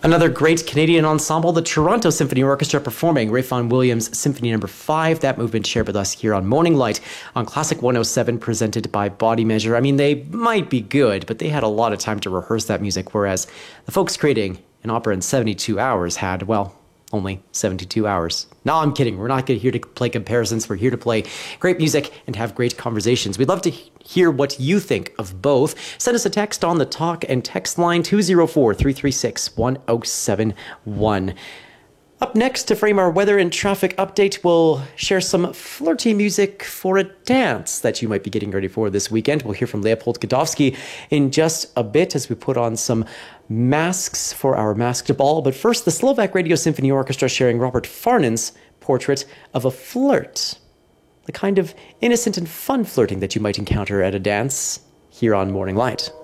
Another great Canadian ensemble, the Toronto Symphony Orchestra, performing Ralph Vaughan Williams Symphony No. 5. That movement shared with us here on Morning Light on Classic 107, presented by Body Measure. I mean, they might be good, but they had a lot of time to rehearse that music, whereas the folks creating an opera in 72 hours had, well, only 72 hours. No, I'm kidding. We're not here to play comparisons. We're here to play great music and have great conversations. We'd love to hear what you think of both. Send us a text on the talk and text line 204-336-1071. Up next, to frame our weather and traffic update, we'll share some flirty music for a dance that you might be getting ready for this weekend. We'll hear from Leopold Godowski in just a bit as we put on some masks for our masked ball. But first, the Slovak Radio Symphony Orchestra sharing Robert Farnon's portrait of a flirt. The kind of innocent and fun flirting that you might encounter at a dance here on Morning Light.